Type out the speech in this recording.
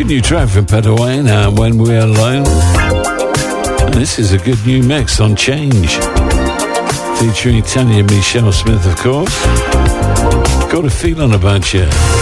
Good new track from Peter Wayne, When We're Alone. And this is a good new mix on Change, featuring Tanya Michelle Smith, of course. Got a feeling about you.